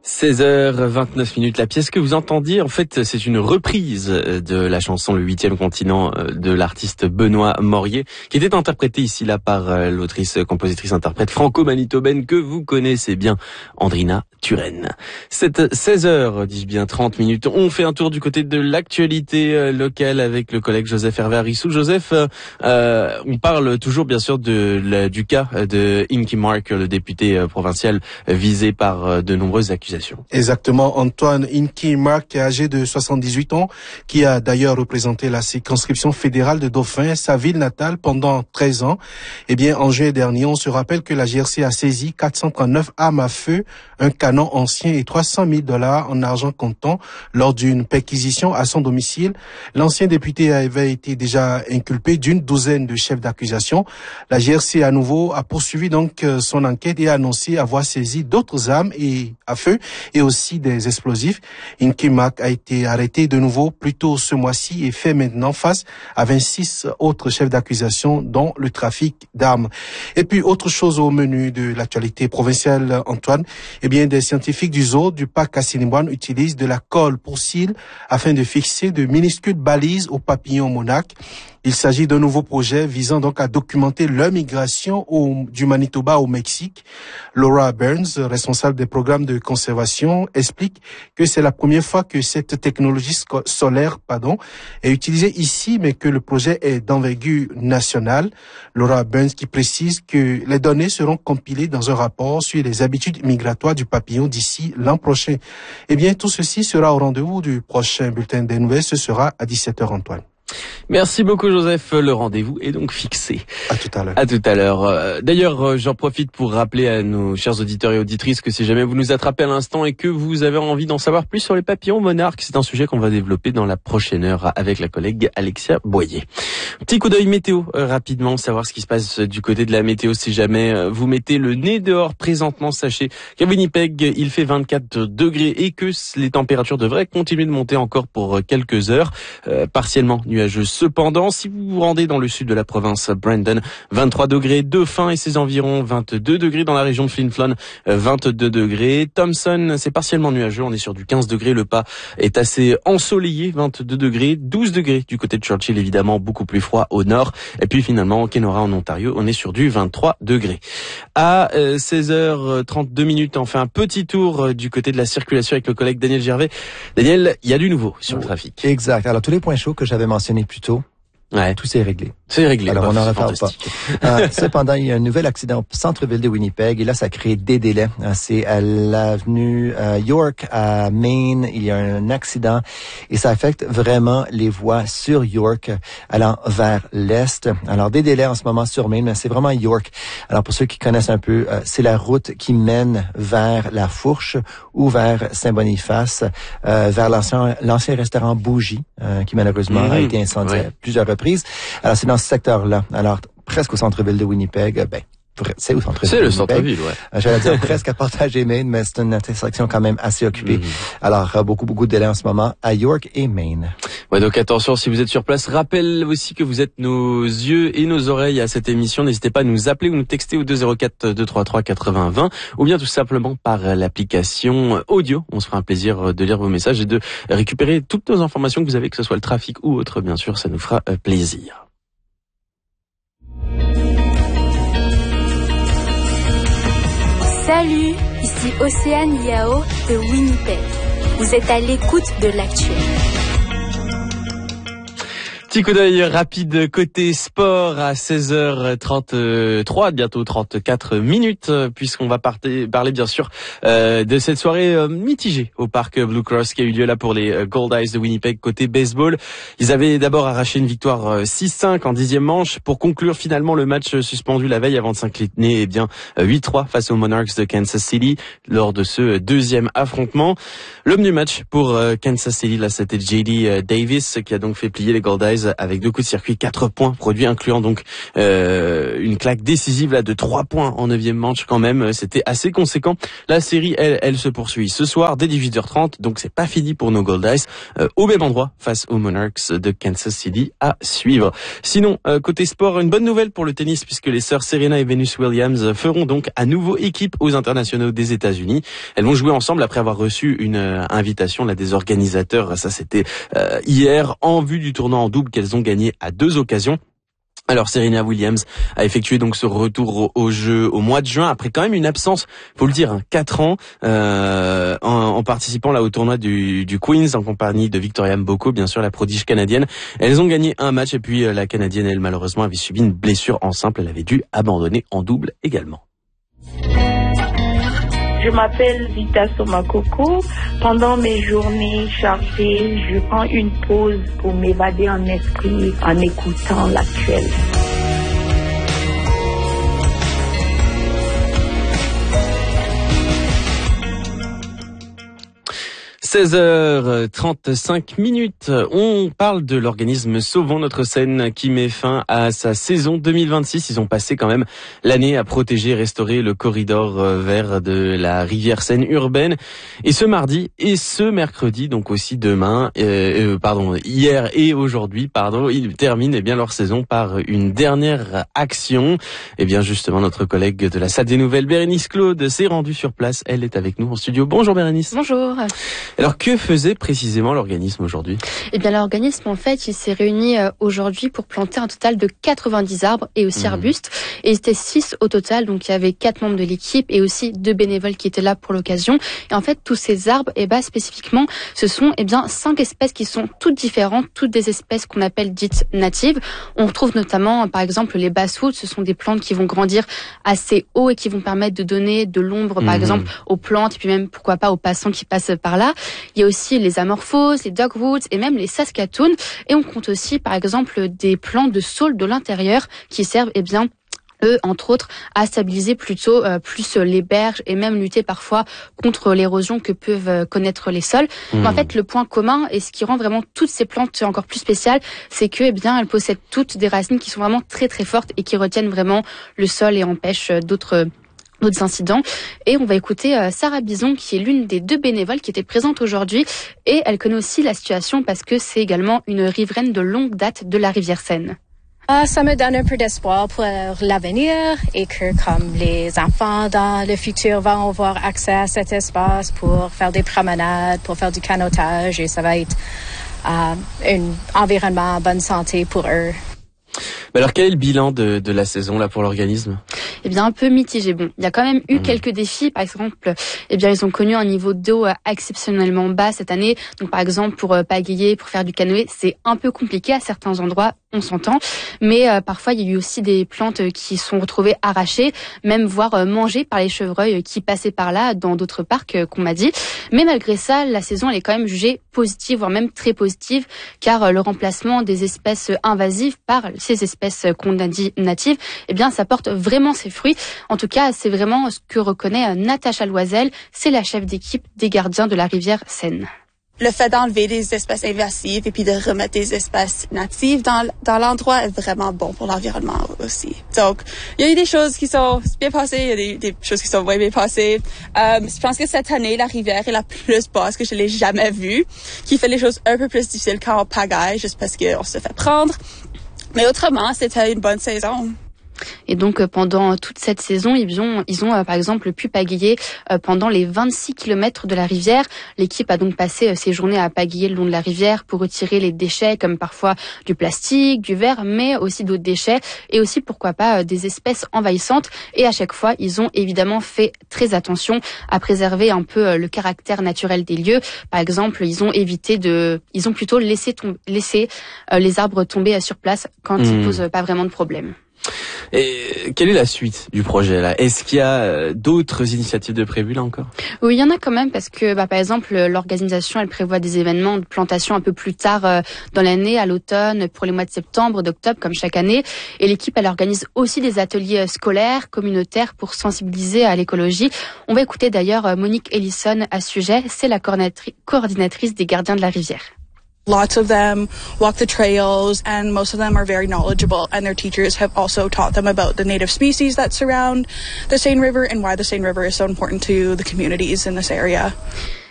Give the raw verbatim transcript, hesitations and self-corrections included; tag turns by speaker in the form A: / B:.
A: seize heures vingt-neuf minutes. La pièce que vous entendiez, en fait, c'est une reprise de la chanson Le huitième continent de l'artiste Benoît Morier, qui était interprétée ici là par l'autrice, compositrice, interprète franco-manitobaine que vous connaissez bien, Andrina Turenne. C'est seize heures, dis-je bien, trente minutes. On fait un tour du côté de l'actualité locale avec le collègue Joseph Hervé Arissou. Joseph, euh, on parle toujours bien sûr de, la, du cas de Inky Mark, le député provincial visé par de nombreuses accusations.
B: Exactement, Antoine Inky Mark est âgé de soixante-dix-huit ans, qui a d'ailleurs représenté la circonscription fédérale de Dauphin, sa ville natale, pendant treize ans. Eh bien, en juillet dernier, on se rappelle que la G R C a saisi quatre cent trente-neuf armes à feu, un canon ancien et trois cent mille dollars en argent comptant lors d'une perquisition à son domicile. L'ancien député avait été déjà inculpé d'une douzaine de chefs d'accusation. La G R C à nouveau a poursuivi donc son enquête et a annoncé avoir saisi d'autres armes et à feu et aussi des explosifs. Inky Mark a été arrêté de nouveau plus tôt ce mois-ci et fait maintenant face à vingt-six autres chefs d'accusation, dont le trafic d'armes. Et puis, autre chose au menu de l'actualité provinciale, Antoine, eh bien, des scientifiques du zoo du parc Assiniboine utilisent de la colle pour cils afin de fixer de minuscules balises aux papillons monarques. Il s'agit d'un nouveau projet visant donc à documenter leur migration au, du Manitoba au Mexique. Laura Burns, responsable des programmes de conservation, explique que c'est la première fois que cette technologie solaire, pardon, est utilisée ici, mais que le projet est d'envergure nationale. Laura Burns qui précise que les données seront compilées dans un rapport sur les habitudes migratoires du papillon d'ici l'an prochain. Eh bien, tout ceci sera au rendez-vous du prochain bulletin des nouvelles. Ce sera à dix-sept heures, Antoine.
A: Merci beaucoup Joseph, le rendez-vous est donc fixé.
B: À tout à l'heure.
A: À tout à l'heure. D'ailleurs, j'en profite pour rappeler à nos chers auditeurs et auditrices que si jamais vous nous attrapez à l'instant et que vous avez envie d'en savoir plus sur les papillons monarques, c'est un sujet qu'on va développer dans la prochaine heure avec la collègue Alexia Boyer. Petit coup d'œil météo, euh, rapidement, savoir ce qui se passe du côté de la météo. Si jamais euh, vous mettez le nez dehors présentement, sachez qu'à Winnipeg, il fait vingt-quatre degrés et que les températures devraient continuer de monter encore pour quelques heures, euh, partiellement nuageux. Cependant, si vous vous rendez dans le sud de la province, Brandon, vingt-trois degrés, Dauphin et ses environs, vingt-deux degrés dans la région de Flin Flon, vingt-deux degrés. Thompson, c'est partiellement nuageux, on est sur du quinze degrés. Le Pas est assez ensoleillé, vingt-deux degrés, douze degrés du côté de Churchill, évidemment beaucoup plus froid au nord. Et puis finalement, au Kenora en Ontario, on est sur du vingt-trois degrés. À seize heures trente-deux minutes, on fait un petit tour du côté de la circulation avec le collègue Daniel Gervais. Daniel, il y a du nouveau sur le trafic.
C: Exact. Alors tous les points chauds que j'avais mentionnés plus tôt,
A: ouais.
C: Tout s'est réglé.
A: C'est réglé.
C: Alors,
A: bah,
C: on n'en reparle pas. Euh, cependant, il y a un nouvel accident au centre-ville de Winnipeg et là, ça crée des délais. C'est à l'avenue euh, York, à Maine. Il y a un accident et ça affecte vraiment les voies sur York allant vers l'est. Alors, des délais en ce moment sur Maine, mais c'est vraiment York. Alors, pour ceux qui connaissent un peu, euh, c'est la route qui mène vers la Fourche ou vers Saint-Boniface, euh, vers l'ancien, l'ancien restaurant Bougie, euh, qui malheureusement mmh, a été incendié ouais. à plusieurs reprises. Alors, c'est dans ce secteur-là. Alors, presque au centre-ville de Winnipeg, ben, c'est au centre-ville.
A: C'est le centre-ville, ouais.
C: J'allais dire presque à Portage et Maine, mais c'est une intersection quand même assez occupée. Mm-hmm. Alors, beaucoup, beaucoup de délais en ce moment à York et Maine.
A: Ouais, donc attention, si vous êtes sur place, rappelle aussi que vous êtes nos yeux et nos oreilles à cette émission. N'hésitez pas à nous appeler ou nous texter au deux zéro quatre, deux trois trois, quatre-vingts vingt ou bien tout simplement par l'application audio. On se fera un plaisir de lire vos messages et de récupérer toutes nos informations que vous avez, que ce soit le trafic ou autre, bien sûr, ça nous fera plaisir.
D: Salut, ici Océane Yao de Winnipeg. Vous êtes à l'écoute de l'actuel.
A: Petit coup d'œil rapide côté sport à seize heures trente-trois, bientôt trente-quatre minutes, puisqu'on va parler, parler bien sûr euh, de cette soirée euh, mitigée au parc Blue Cross qui a eu lieu là pour les euh, Gold Eyes de Winnipeg côté baseball. Ils avaient d'abord arraché une victoire euh, six cinq en dixième manche pour conclure finalement le match suspendu la veille avant de s'incliner eh bien euh, huit trois face aux Monarchs de Kansas City lors de ce deuxième affrontement. L'homme du match pour euh, Kansas City, là c'était J D Davis qui a donc fait plier les Gold Eyes seize avec deux coups de circuit, quatre points produits, incluant donc euh, une claque décisive là de trois points en neuvième manche quand même. C'était assez conséquent. La série, elle, elle se poursuit ce soir dès dix-huit heures trente, donc c'est pas fini pour nos Gold Eyes, euh, au même endroit face aux Monarchs de Kansas City à suivre. Sinon, euh, côté sport, une bonne nouvelle pour le tennis puisque les sœurs Serena et Venus Williams feront donc à nouveau équipe aux internationaux des États-Unis. Elles vont jouer ensemble après avoir reçu une euh, invitation là des organisateurs. Ça, c'était euh, hier en vue du tournoi en double qu'elles ont gagné à deux occasions. Alors Serena Williams a effectué donc ce retour au jeu au mois de juin après quand même une absence, faut le dire, hein, quatre ans euh, en, en participant là au tournoi du, du Queens en compagnie de Victoria Mboko, bien sûr la prodige canadienne. Elles ont gagné un match et puis euh, la canadienne elle malheureusement avait subi une blessure en simple, elle avait dû abandonner en double également.
E: Je m'appelle Vita Somakoko. Pendant mes journées chargées, je prends une pause pour m'évader en esprit en écoutant l'actuel.
A: seize heures trente-cinq minutes. On parle de l'organisme Sauvons notre Seine qui met fin à sa saison deux mille vingt-six. Ils ont passé quand même l'année à protéger et restaurer le corridor vert de la rivière Seine urbaine. Et ce mardi et ce mercredi, donc aussi demain, euh, euh, pardon, hier et aujourd'hui, pardon, ils terminent eh bien leur saison par une dernière action. Et bien justement, notre collègue de la salle des nouvelles, Bérénice Claude, s'est rendue sur place. Elle est avec nous en studio. Bonjour Bérénice.
F: Bonjour.
A: Alors, que faisait précisément l'organisme aujourd'hui ?
F: Eh bien, l'organisme, en fait, il s'est réuni aujourd'hui pour planter un total de quatre-vingt-dix arbres et aussi mmh. arbustes. Et c'était six au total, donc il y avait quatre membres de l'équipe et aussi deux bénévoles qui étaient là pour l'occasion. Et en fait, tous ces arbres, eh ben, spécifiquement, ce sont eh bien cinq espèces qui sont toutes différentes, toutes des espèces qu'on appelle dites natives. On retrouve notamment, par exemple, les basswoods. Ce sont des plantes qui vont grandir assez haut et qui vont permettre de donner de l'ombre, par mmh. exemple, aux plantes et puis même, pourquoi pas, aux passants qui passent par là. Il y a aussi les amorphoses, les dogwoods et même les saskatoons. Et on compte aussi, par exemple, des plants de saule de l'intérieur qui servent, eh bien, eux, entre autres, à stabiliser plutôt euh, plus les berges et même lutter parfois contre l'érosion que peuvent euh, connaître les sols. Mmh. Mais en fait, le point commun et ce qui rend vraiment toutes ces plantes encore plus spéciales, c'est que, eh bien, elles possèdent toutes des racines qui sont vraiment très très fortes et qui retiennent vraiment le sol et empêchent euh, d'autres d'autres incidents. Et on va écouter euh, Sarah Bison, qui est l'une des deux bénévoles qui était présente aujourd'hui. Et elle connaît aussi la situation parce que c'est également une riveraine de longue date de la rivière Seine.
G: Ah, ça me donne un peu d'espoir pour l'avenir et que comme les enfants dans le futur vont avoir accès à cet espace pour faire des promenades, pour faire du canotage et ça va être euh, un environnement en bonne santé pour eux.
A: Alors quel est le bilan de, de la saison là pour l'organisme ?
F: Eh bien un peu mitigé. Bon, il y a quand même eu mmh. quelques défis. Par exemple, eh bien ils ont connu un niveau d'eau exceptionnellement bas cette année. Donc par exemple pour euh, pagayer, pour faire du canoë, c'est un peu compliqué à certains endroits. On s'entend, mais euh, parfois il y a eu aussi des plantes qui sont retrouvées arrachées, même voire euh, mangées par les chevreuils qui passaient par là dans d'autres parcs euh, qu'on m'a dit. Mais malgré ça, la saison elle est quand même jugée positive, voire même très positive, car euh, le remplacement des espèces invasives par ces espèces qu'on a dit natives, eh bien ça porte vraiment ses fruits. En tout cas, c'est vraiment ce que reconnaît euh, Natacha Loisel, c'est la chef d'équipe des gardiens de la rivière Seine.
H: Le fait d'enlever des espèces invasives et puis de remettre des espèces natives dans, dans l'endroit est vraiment bon pour l'environnement aussi. Donc, il y a eu des choses qui sont bien passées, il y a des, des choses qui sont moins bien passées. Euh, je pense que cette année, la rivière est la plus basse que je l'ai jamais vue, qui fait les choses un peu plus difficiles quand on pagaille, juste parce qu'on se fait prendre. Mais autrement, c'était une bonne saison.
F: Et donc euh, pendant toute cette saison, ils ont, ils ont euh, par exemple pu pagayer euh, pendant les vingt-six kilomètres de la rivière. L'équipe a donc passé euh, ses journées à pagayer le long de la rivière pour retirer les déchets comme parfois du plastique, du verre, mais aussi d'autres déchets et aussi pourquoi pas euh, des espèces envahissantes. Et à chaque fois, ils ont évidemment fait très attention à préserver un peu euh, le caractère naturel des lieux. Par exemple, ils ont évité de, ils ont plutôt laissé tomber, laissé euh, les arbres tomber euh, sur place quand mmh. ils posent euh, pas vraiment de problème.
A: Et quelle est la suite du projet là ? Est-ce qu'il y a d'autres initiatives de prévues là encore ?
F: Oui, il y en a quand même parce que bah, par exemple l'organisation elle prévoit des événements de plantation un peu plus tard euh, dans l'année, à l'automne, pour les mois de septembre, d'octobre comme chaque année. Et l'équipe elle organise aussi des ateliers scolaires, communautaires pour sensibiliser à l'écologie. On va écouter d'ailleurs Monique Ellison à ce sujet, c'est la coordinatrice des gardiens de la rivière.
I: Lots of them walk the trails, and most of them are very knowledgeable, and their teachers have also taught them about the native species that surround the Seine River and why the Seine River is so important to the communities in this area.